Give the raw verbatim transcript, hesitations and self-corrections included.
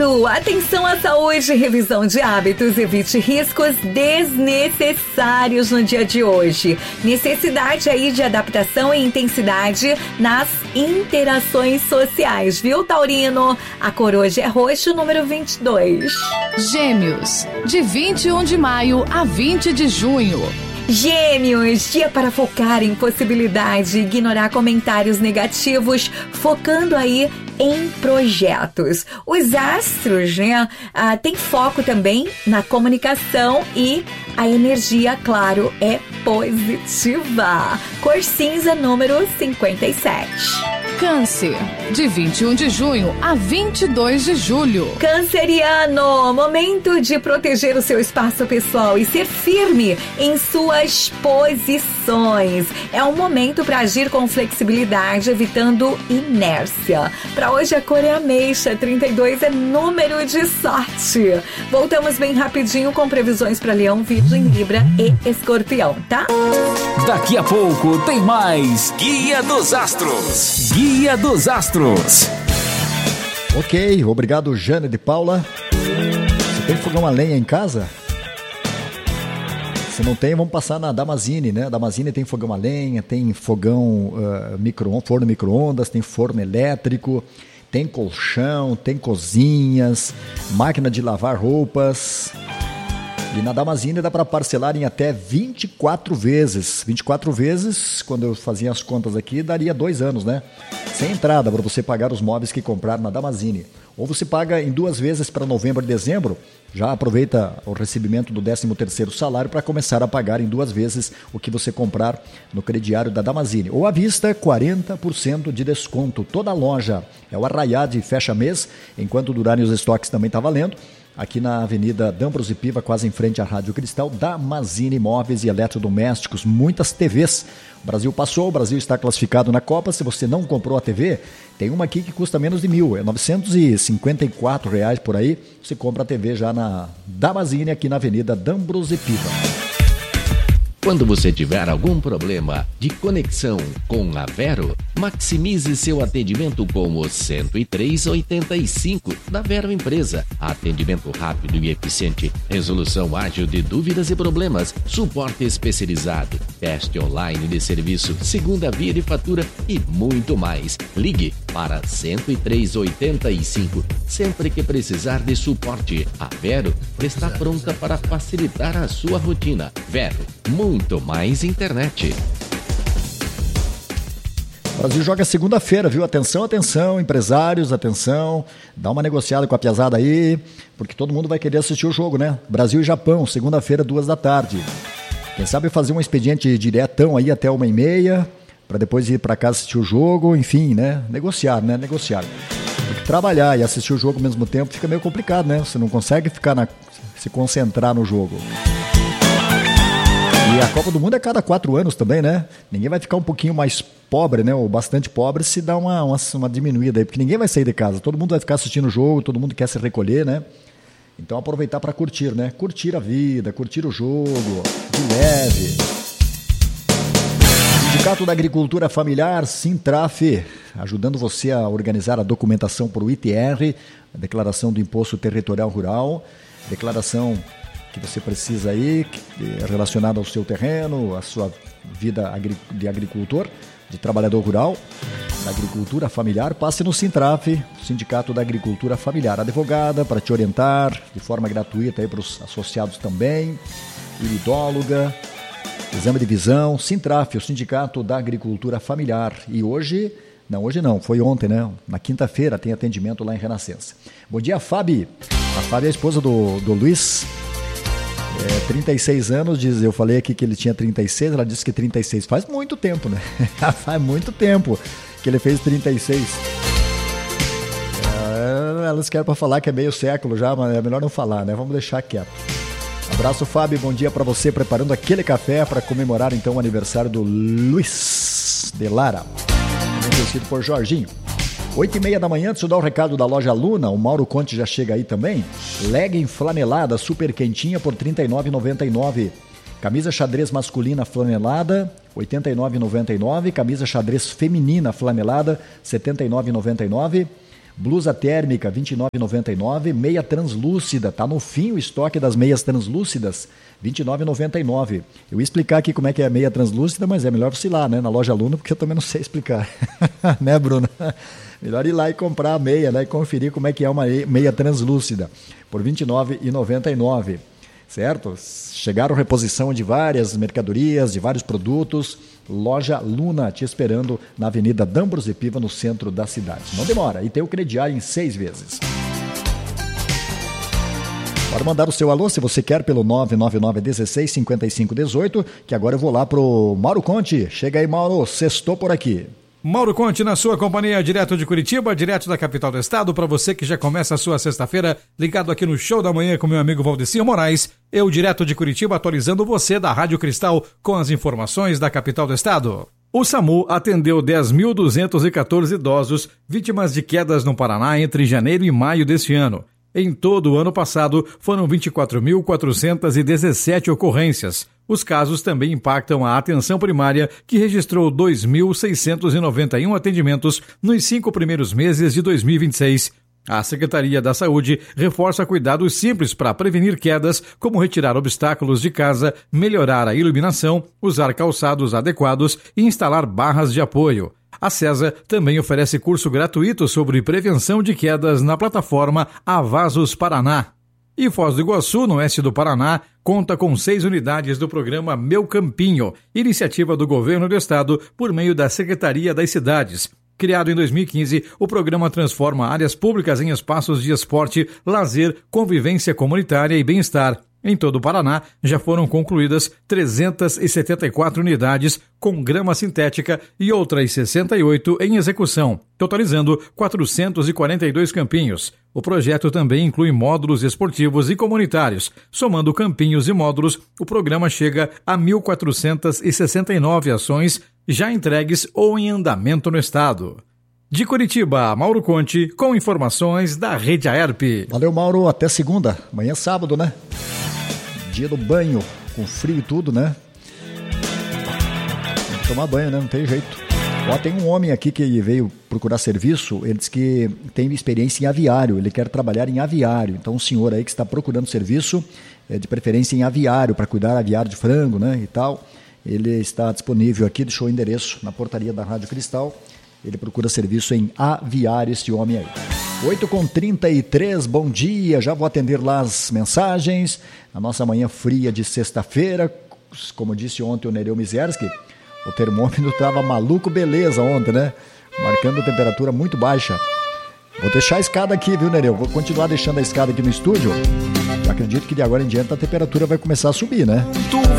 Touro, atenção à saúde, revisão de hábitos, evite riscos desnecessários no dia de hoje. Necessidade aí de adaptação e intensidade nas interações sociais, viu, Taurino? A cor hoje é roxo, número vinte e dois. Gêmeos, de vinte e um de maio a vinte de junho. Gêmeos, dia para focar em possibilidade, ignorar comentários negativos, focando aí em projetos. Os astros, né, ah, tem foco também na comunicação e a energia, claro, é positiva. Cor cinza, número cinquenta e sete. Câncer, de vinte e um de junho a vinte e dois de julho. Canceriano, momento de proteger o seu espaço pessoal e ser firme em suas posições. É um momento para agir com flexibilidade, evitando inércia. Para hoje a cor é ameixa, trinta e dois é número de sorte. Voltamos bem rapidinho com previsões para Leão, Virgem, Libra e Escorpião, tá? Daqui a pouco tem mais Guia dos Astros. Guia dos Astros. Ok, obrigado, Jane de Paula. Você tem fogão a lenha em casa? Se não tem, vamos passar na Damasine, né? A Damasine tem fogão a lenha, tem fogão uh, micro, forno micro-ondas, tem forno elétrico, tem colchão, tem cozinhas, máquina de lavar roupas. E na Damasine dá para parcelar em até vinte e quatro vezes. vinte e quatro vezes, quando eu fazia as contas aqui, daria dois anos, né? Sem entrada para você pagar os móveis que comprar na Damasine. Ou você paga em duas vezes para novembro e dezembro, já aproveita o recebimento do décimo terceiro salário para começar a pagar em duas vezes o que você comprar no crediário da Damasine. Ou à vista, quarenta por cento de desconto. Toda a loja é o arraiá de fecha mês, enquanto durarem os estoques também está valendo. Aqui na Avenida D'Ambros e Piva, quase em frente à Rádio Cristal, Damasine Móveis e Eletrodomésticos, muitas T Vs. O Brasil passou, o Brasil está classificado na Copa. Se você não comprou a T V, tem uma aqui que custa menos de mil, é novecentos e cinquenta e quatro reais por aí. Você compra a T V já na Damasine, aqui na Avenida D'Ambros e Piva. Quando você tiver algum problema de conexão com a Vero, maximize seu atendimento com o cento e três oitenta e cinco da Vero Empresa. Atendimento rápido e eficiente, resolução ágil de dúvidas e problemas, suporte especializado, teste online de serviço, segunda via de fatura e muito mais. Ligue para cento e três oitenta e cinco sempre que precisar de suporte. A Vero está pronta para facilitar a sua rotina. Vero, muito mais internet. O Brasil joga segunda-feira, viu? Atenção, atenção, empresários, atenção. Dá uma negociada com a piazada aí, porque todo mundo vai querer assistir o jogo, né? Brasil e Japão, segunda-feira, duas da tarde. Quem sabe fazer um expediente diretão aí até uma e meia, para depois ir para casa assistir o jogo, enfim, né? Negociar, né? Negociar. Porque trabalhar e assistir o jogo ao mesmo tempo fica meio complicado, né? Você não consegue ficar na, se concentrar no jogo. E a Copa do Mundo é cada quatro anos também, né? Ninguém vai ficar um pouquinho mais pobre, né? Ou bastante pobre se dá uma, uma, uma diminuída aí, porque ninguém vai sair de casa. Todo mundo vai ficar assistindo o jogo, todo mundo quer se recolher, né? Então aproveitar para curtir, né? Curtir a vida, curtir o jogo, de leve. Sindicato da Agricultura Familiar, Sintraf, ajudando você a organizar a documentação para o I T R, a declaração do Imposto Territorial Rural, declaração que você precisa aí, relacionada ao seu terreno, à sua vida de agricultor, de trabalhador rural, da agricultura familiar, passe no Sintraf, Sindicato da Agricultura Familiar, advogada para te orientar de forma gratuita aí para os associados também, iridóloga, exame de visão, Sintraf, o Sindicato da Agricultura Familiar. E hoje, não, hoje não, foi ontem, né? Na quinta-feira tem atendimento lá em Renascença. Bom dia, Fábio. A Fábio é a esposa do, do Luiz. É, trinta e seis anos, diz, eu falei aqui que ele tinha trinta e seis, ela disse que trinta e seis faz muito tempo, né? Faz muito tempo que ele fez trinta e seis. É, elas querem para falar que é meio século já, mas é melhor não falar, né? Vamos deixar quieto. Abraço, Fábio, bom dia para você, preparando aquele café para comemorar então o aniversário do Luiz de Lara, conhecido por Jorginho. Oito e meia da manhã, deixa eu dar o recado da loja Luna, o Mauro Conte já chega aí também. Legging flanelada, super quentinha por trinta e nove reais e noventa e nove centavos. Camisa xadrez masculina flanelada, oitenta e nove reais e noventa e nove centavos. Camisa xadrez feminina flanelada, setenta e nove reais e noventa e nove centavos. Blusa térmica, vinte e nove reais e noventa e nove centavos. Meia translúcida, tá no fim o estoque das meias translúcidas, vinte e nove reais e noventa e nove centavos. Eu ia explicar aqui como é que é a meia translúcida, mas é melhor você ir lá, né, na loja Luna, porque eu também não sei explicar. Né, Bruna? Melhor ir lá e comprar a meia, né, e conferir como é que é uma meia translúcida, por vinte e nove reais e noventa e nove centavos. Certo? Chegaram reposição de várias mercadorias, de vários produtos. Loja Luna te esperando na Avenida D'Ambrosio Piva, no centro da cidade. Não demora. E tem o crediário em seis vezes. Pode mandar o seu alô, se você quer, pelo nove nove nove um seis cinco cinco um oito, que agora eu vou lá pro Mauro Conte. Chega aí, Mauro. Sextou por aqui. Mauro Conte na sua companhia, direto de Curitiba, direto da capital do estado, para você que já começa a sua sexta-feira ligado aqui no Show da Manhã com meu amigo Valdecir Moraes, eu direto de Curitiba atualizando você da Rádio Cristal com as informações da capital do estado. O SAMU atendeu dez mil duzentos e quatorze idosos vítimas de quedas no Paraná entre janeiro e maio deste ano. Em todo o ano passado, foram vinte e quatro mil quatrocentas e dezessete ocorrências. Os casos também impactam a atenção primária, que registrou dois mil seiscentos e noventa e um atendimentos nos cinco primeiros meses de dois mil e vinte e seis. A Secretaria da Saúde reforça cuidados simples para prevenir quedas, como retirar obstáculos de casa, melhorar a iluminação, usar calçados adequados e instalar barras de apoio. A CESA também oferece curso gratuito sobre prevenção de quedas na plataforma Avasos Paraná. E Foz do Iguaçu, no oeste do Paraná, conta com seis unidades do programa Meu Campinho, iniciativa do governo do estado por meio da Secretaria das Cidades. Criado em dois mil e quinze, o programa transforma áreas públicas em espaços de esporte, lazer, convivência comunitária e bem-estar. Em todo o Paraná, já foram concluídas trezentas e setenta e quatro unidades com grama sintética e outras sessenta e oito em execução, totalizando quatrocentos e quarenta e dois campinhos. O projeto também inclui módulos esportivos e comunitários. Somando campinhos e módulos, o programa chega a mil quatrocentas e sessenta e nove ações já entregues ou em andamento no estado. De Curitiba, Mauro Conte, com informações da Rede Aerp. Valeu, Mauro. Até segunda. Amanhã é sábado, né? Dia do banho, com frio e tudo, né? Tem que tomar banho, né? Não tem jeito. Ó, tem um homem aqui que veio procurar serviço, ele diz que tem experiência em aviário, ele quer trabalhar em aviário. Então, um senhor aí que está procurando serviço, é, de preferência em aviário, para cuidar aviário de frango, né, e tal, ele está disponível aqui, deixou o endereço na portaria da Rádio Cristal. Ele procura serviço em aviário, este homem aí. oito e trinta e três, bom dia, já vou atender lá as mensagens. A nossa manhã fria de sexta-feira, como disse ontem o Nereu Mizerski, o termômetro estava maluco beleza ontem, né? Marcando temperatura muito baixa. Vou deixar a escada aqui, viu, Nereu? Vou continuar deixando a escada aqui no estúdio. Eu acredito que de agora em diante a temperatura vai começar a subir, né? Tu